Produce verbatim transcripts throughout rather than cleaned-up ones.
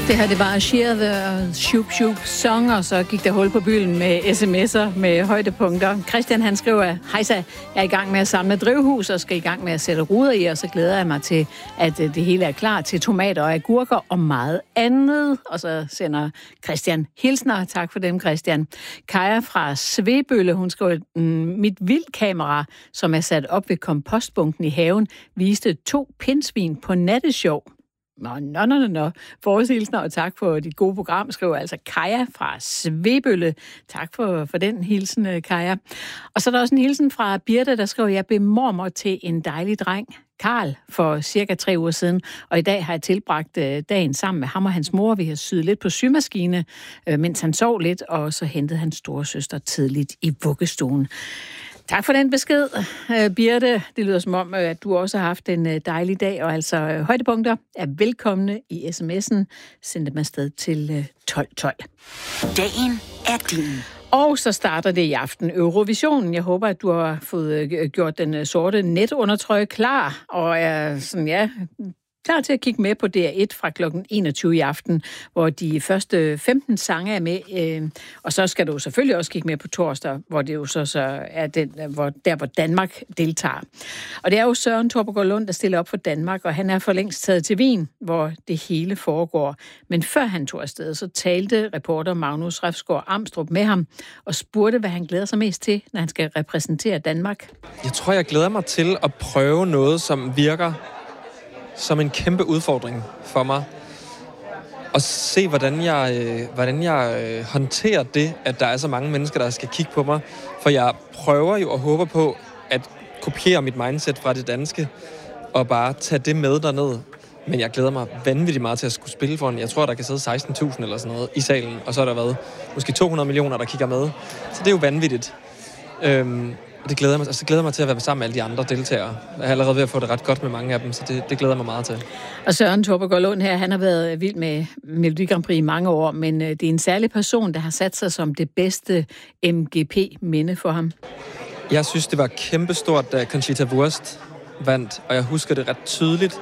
Det her, det var Sheer the Shoop Shoop Song, og så gik der hul på bylden med sms'er med højdepunkter. Christian, han skriver, hejsa, jeg er i gang med at samle drivhus og skal i gang med at sætte ruder i, og så glæder jeg mig til, at det hele er klar til tomater og agurker og meget andet. Og så sender Christian hilsner. Tak for dem, Christian. Kaja fra Svebølle, hun skriver, mit vildkamera, som er sat op ved kompostbunken i haven, viste to pindsvin på nattesjov. Nå, nå, nå, nå, nå. Forudsigelsen, og tak for dit gode program, skriver altså Kaja fra Svebølle. Tak for, for den hilsen, Kaja. Og så er der også en hilsen fra Birte, der skriver, jeg blev mormor til en dejlig dreng, Karl, for cirka tre uger siden, og i dag har jeg tilbragt dagen sammen med ham og hans mor. Vi har syet lidt på symaskine, mens han sov lidt, og så hentede hans storesøster tidligt i vuggestuen. Tak for den besked, Birte. Det lyder som om, at du også har haft en dejlig dag, og altså højdepunkter er velkomne i sms'en. Send dem afsted til tolv tolv. Dagen er din. Og så starter det i aften Eurovisionen. Jeg håber, at du har fået gjort den sorte netundertrøje klar, og er sådan, ja, klar til at kigge med på D R et fra klokken enogtyve i aften, hvor de første femten sange er med. Øh, og så skal du selvfølgelig også kigge med på torsdag, hvor det jo så, så er den, hvor, der, hvor Danmark deltager. Og det er jo Søren Torpegaard Lund, der stiller op for Danmark, og han er for længst taget til Wien, hvor det hele foregår. Men før han tog afsted, så talte reporter Magnus Refsgaard Amstrup med ham og spurgte, hvad han glæder sig mest til, når han skal repræsentere Danmark. Jeg tror, jeg glæder mig til at prøve noget, som virker som en kæmpe udfordring for mig. Og se, hvordan jeg, øh, hvordan jeg øh, håndterer det, at der er så mange mennesker, der skal kigge på mig. For jeg prøver jo og håber på at kopiere mit mindset fra det danske, og bare tage det med derned. Men jeg glæder mig vanvittigt meget til at skulle spille foran. Jeg tror, der kan sidde seksten tusind eller sådan noget i salen, og så har der været måske to hundrede millioner, der kigger med. Så det er jo vanvittigt. Øhm, Og det glæder mig, altså glæder mig til at være sammen med alle de andre deltagere. Jeg er allerede ved at få det ret godt med mange af dem, så det, det glæder mig meget til. Og Søren Torpegaard Lund her, han har været vild med Melodi Grand Prix i mange år, men det er en særlig person, der har sat sig som det bedste M G P-minde for ham. Jeg synes, det var kæmpestort, da Conchita Wurst vandt, og jeg husker det ret tydeligt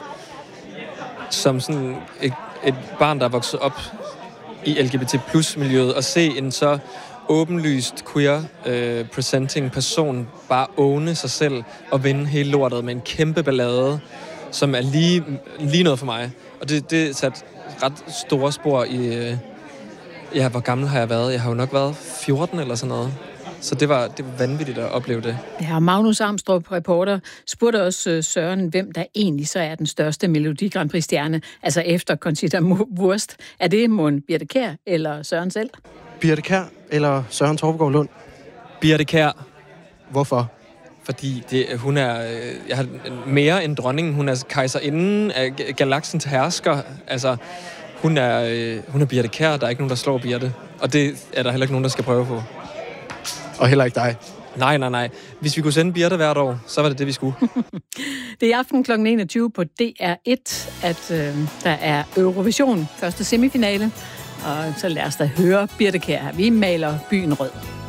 som sådan et, et barn, der er vokset op i L G B T plus miljøet, og se en så åbenlyst queer-presenting øh, person bare åbne sig selv og vinde hele lortet med en kæmpe ballade, som er lige, lige noget for mig. Og det, det sat ret store spor i... Øh, ja, hvor gammel har jeg været? Jeg har jo nok været fjorten eller sådan noget. Så det var, det var vanvittigt at opleve det. Ja, Magnus Amstrup, reporter, spurgte også Søren, hvem der egentlig så er den største Melodi Grand Prix-stjerne, altså efter Conchita Wurst. Er det mon Birthe Kjær eller Søren selv? Birthe Kjær eller Søren Torpegaard Lund? Birthe Kjær. Hvorfor? Fordi det, hun er jeg har mere end dronningen. Hun er kejserinden af galaksens hersker. Altså, hun er, hun er Birthe Kjær. Der er ikke nogen, der slår Birthe. Og det er der heller ikke nogen, der skal prøve på. Og heller ikke dig? Nej, nej, nej. Hvis vi kunne sende Birthe hvert år, så var det det, vi skulle. Det er i aften klokken enogtyve på D R et, at øh, der er Eurovision, første semifinale. Og så lad os da høre Birthe Kjær. Vi maler byen rød.